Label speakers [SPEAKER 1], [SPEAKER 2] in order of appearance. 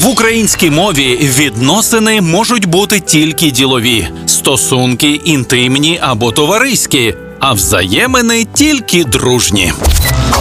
[SPEAKER 1] В українській мові відносини можуть бути тільки ділові, стосунки інтимні або товариські, а взаємини тільки дружні.